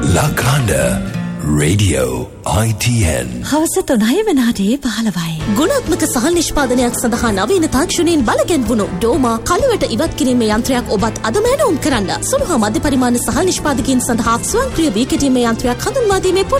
Lakanda Radio ITN. හවස 3 වෙනාටේ 15යි. ගුණාත්මක සහල් නිෂ්පාදනයක් සඳහා නවීන තාක්ෂණයෙන් බලගැන්වුණු ඩෝමා කළුවට ඉවත් කිරීමේ යන්ත්‍රයක් ඔබත් අදම ඇනවුම් කරන්න. සුළු හා මධ්‍ය පරිමාණ සහල් නිෂ්පාදකයන් සඳහා ස්වයංක්‍රීය වී කෙටීමේ යන්ත්‍රයක් හඳුන්වා දීමේ